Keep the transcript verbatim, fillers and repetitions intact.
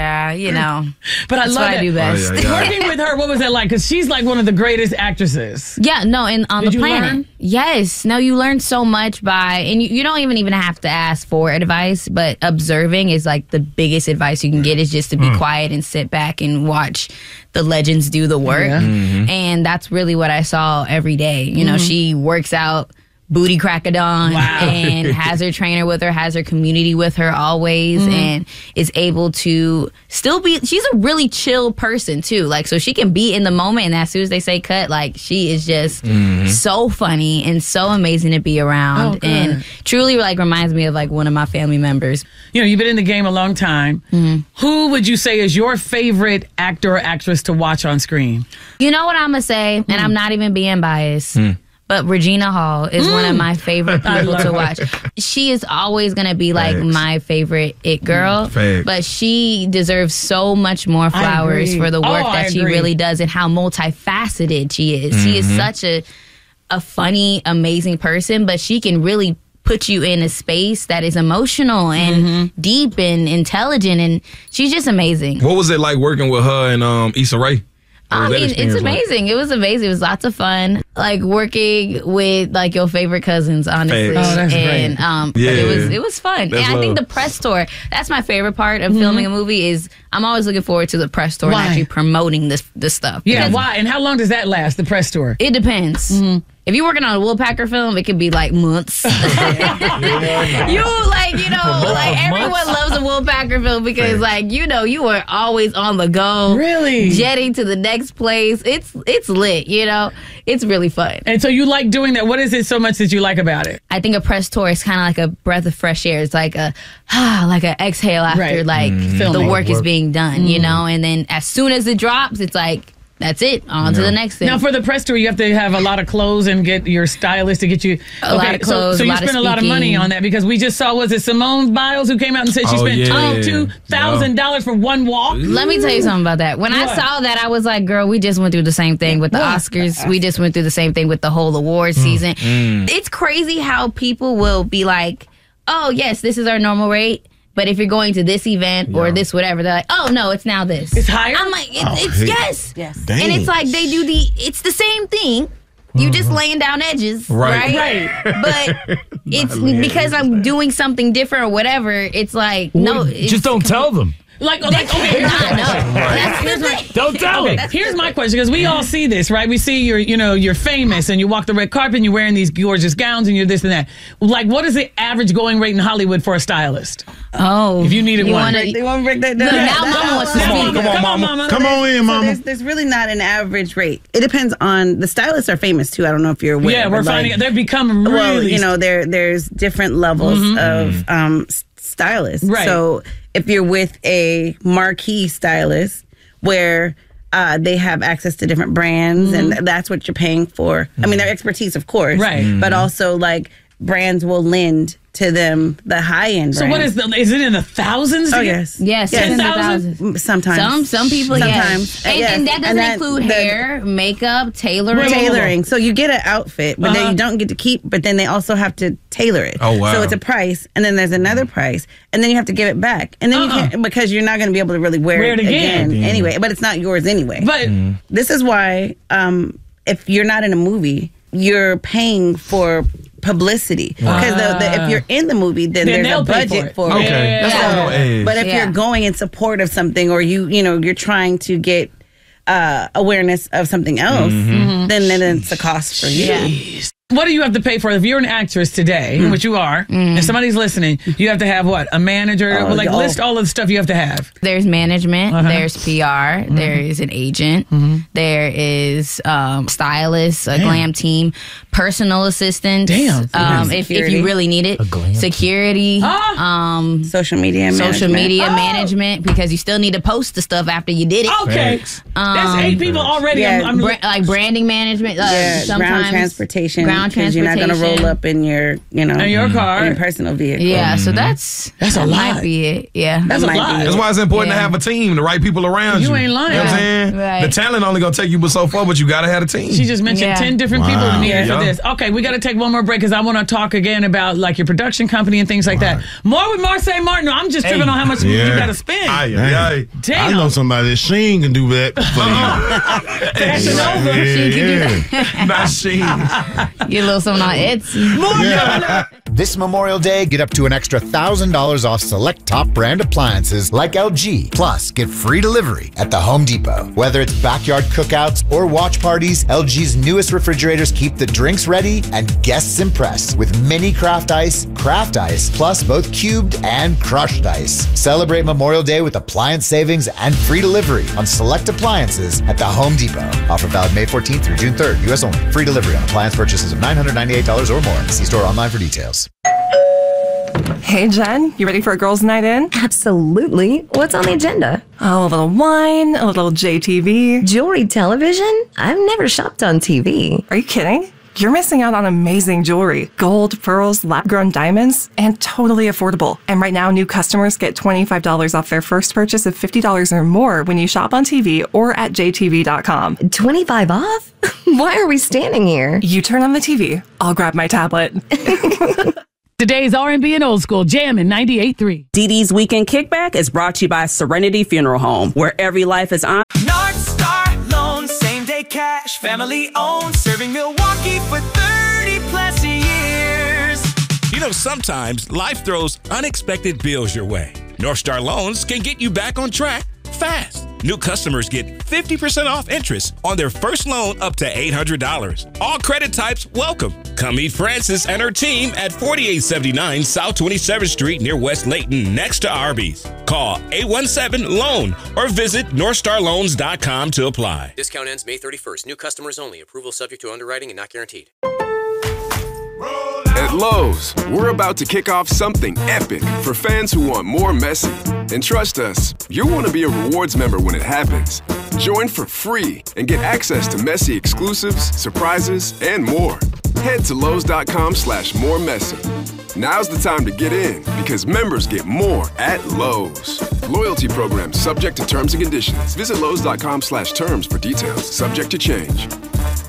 yeah, you know. But I that's love what it. I do best. Oh, yeah, yeah. Working with her, what was that like? Because she's like one of the greatest actresses. Yeah, no, and on Did the you planet. learn? Yes. No, you learn so much by, and you, you don't even even have to ask for advice, but observing is like the biggest advice you can get is just to be Mm. quiet and sit back and watch the legends do the work. Yeah. Mm-hmm. And that's really what I saw every day. You know, Mhm. she works out booty crack of dawn Wow. and has her trainer with her, has her community with her always, Mhm. and is able to still be, she's a really chill person too. Like, so she can be in the moment, and as soon as they say cut, like, she is just Mm-hmm. Mhm. so funny and so amazing to be around. Oh, good. And truly, like, reminds me of like one of my family members. You know, you've been in the game a long time. Who would you say is your favorite actor or actress to watch on screen? You know what I'm gonna say, and I'm not even being biased. But Regina Hall is one of my favorite I people love to her. watch. She is always going to be like Facts. my favorite it girl. Facts. But she deserves so much more flowers agree. for the Oh, work I that she agree. really does and how multifaceted she is. She is Mhm. such a a funny, amazing person, but she can really put you in a space that is emotional and deep and intelligent, and she's just amazing. What was it like working with her and um, Issa Rae? What I was that mean, it's experience like? amazing. It was amazing. It was lots of fun. Like working with like your favorite cousins, honestly. Facts. Oh, that's and great. um Yeah. it was it was fun. That's and I think love. the press tour, that's my favorite part of filming a movie is I'm always looking forward to the press tour Why? and actually promoting this this stuff. Yeah, Because why? And how long does that last, the press tour? It depends. If you're working on a Woolpacker film, it could be like months. you like, you know, like everyone loves a Woolpacker film because like, you know, you are always on the go. Really? Jetting to the next place. It's it's lit, you know. It's really fun. And so you like doing that. What is it so much that you like about it? I think a press tour is kind of like a breath of fresh air. It's like a like an exhale after Right. like the Filming. work is Work. being done, you know. And then as soon as it drops, it's like that's it. On to Yeah. the next thing. Now, for the press tour, you have to have a lot of clothes and get your stylist to get you A lot of clothes, So, so a you lot of spend a lot of money speaking. on that because we just saw, was it Simone Biles who came out and said she Oh, spent yeah. twenty-two thousand dollars for one walk? Let me tell you something about that. When What? I saw that, I was like, girl, we just went through the same thing with the What? Oscars. We just went through the same thing with the whole award season. Mm. It's crazy how people will be like, oh, yes, this is our normal rate. But if you're going to this event or Yeah. this whatever, they're like, oh, no, it's now this. It's higher? I'm like, it, Oh, it's hey. yes. Yes. Dang. And it's like they do the, it's the same thing. You just laying down edges, Right. right? Right. But it's laying because I'm doing something different or whatever. It's like, no. it's Just don't tell them. Like, like okay, Nah, here's- no. That's, here's my, Don't tell Okay, them. here's my question because we all see this, right? We see you're, you know, you're famous and you walk the red carpet and you're wearing these gorgeous gowns and you're this and that. Like, what is the average going rate in Hollywood for a stylist? oh. If you needed one. wanna- They want to break that down. Look, now That's Mama all wants to I- Come on, speak. come on, Come on, mama. mama. Come on in, So mama. there's, there's really not an average rate. It depends on the stylists are famous too. I don't know if you're aware. Yeah, we're but, like, finding they've become really. well, you know, there there's different levels of um, s- stylists. Right. So if you're with a marquee stylist where uh, they have access to different brands and that's what you're paying for. I mean, their expertise, of course, Right. But also like brands will lend to them the high end. So what is the? Is it in the thousands? to Oh get- yes, Yes, Yes. in the ten thousand? thousands. Sometimes Some some people, Sometimes. yes. And, Yes. and that doesn't And that- include the- hair, makeup, tailoring. tailoring. So you get an outfit, but Uh-huh. then you don't get to keep. But then they also have to tailor it. Oh, wow. So it's a price, and then there's another price, and then you have to give it back, and then Uh-uh. you can't because you're not going to be able to really wear, Wear it again. again anyway. But it's not yours anyway. But This is why, um, if you're not in a movie, you're paying for publicity because the, the, if you're in the movie, then, Then there's they'll a pay for budget it. for, Okay. it. That's Yeah. all I know. But if Yeah. you're going in support of something, or you, you know, you're trying to get uh, awareness of something else, Mm-hmm. then then it's a cost for you. Yeah. what do you have to pay for if you're an actress today, Mm. which you are, and somebody's listening? You have to have what? A manager? Oh, well, like oh. list all of the stuff you have to have. There's management, Uh-huh. there's P R, there is an agent, there is um, stylist, a Damn. glam team, personal assistant. Damn. Um, if, if Security. you really need it, A glam team. security, Ah. um, Social media, social management. media Oh. management, because you still need to post the stuff after you did it. Okay, Thanks. that's Um, eight people already. yeah, I'm, I'm Bra- like branding management, uh, Yeah, sometimes ground transportation. ground ground because you're not going to transportation. roll up in your, you know, In your car. in your personal vehicle. Yeah, so that's That's a that lot. might be it. Yeah, That's a might lot. be That's why it's important Yeah. to have a team, the right people around you. You ain't lying. You know what I'm saying? Right. The talent only gonna take you but so far, but you gotta have a team. She just mentioned Yeah. ten different people Wow. needed Yeah. for this. Okay, we got to take one more break because I want to talk again about like your production company and things like that. More with Marseille Martin. I'm just tripping on how much Yeah. you got to spend. Aye, Dang. aye, aye. Damn. I know somebody that Sheen can do that for you. Fashion over. She can do Yeah. Not she. get a little something on Etsy. More coming up. This Memorial Day, get up to an extra one thousand dollars off select top brand appliances like L G. Plus, get free delivery at the Home Depot. Whether it's backyard cookouts or watch parties, L G's newest refrigerators keep the drinks ready and guests impressed with mini craft ice, craft ice, plus both cubed and crushed ice. Celebrate Memorial Day with appliance savings and free delivery on select appliances at the Home Depot. Offer valid May fourteenth through June third. U S only. Free delivery on appliance purchases of nine hundred ninety-eight dollars or more. See store online for details. Hey, Jen, you ready for a girls' night in? Absolutely. What's on the agenda? Oh, a little wine, a little J T V. Jewelry television? I've never shopped on T V. Are you kidding? You're missing out on amazing jewelry. Gold, pearls, lab-grown diamonds, and totally affordable. And right now, new customers get twenty-five dollars off their first purchase of fifty dollars or more when you shop on T V or at J T V dot com. twenty-five off? Why are we standing here? You turn on the T V, I'll grab my tablet. Today's R and B and old school jamming ninety-eight point three. Dee Dee's Weekend Kickback is brought to you by Serenity Funeral Home, where every life is on. North Star Loan, same day cash, family owned, serving Milwaukee for thirty plus years. You know, sometimes life throws unexpected bills your way. North Star Loans can get you back on track fast. New customers get fifty percent off interest on their first loan up to eight hundred dollars. All credit types welcome. Come meet Frances and her team at forty-eight seventy-nine South twenty-seventh Street near West Layton next to Arby's. Call eight one seven loan or visit north star loans dot com to apply. Discount ends May thirty-first. New customers only. Approval subject to underwriting and not guaranteed. At Lowe's, we're about to kick off something epic for fans who want more Messi. And trust us, you'll want to be a rewards member when it happens. Join for free and get access to Messi exclusives, surprises, and more. Head to Lowe's.com slash more Messi. Now's the time to get in because members get more at Lowe's. Loyalty program subject to terms and conditions. Visit Lowe's.com slash terms for details. Subject to change.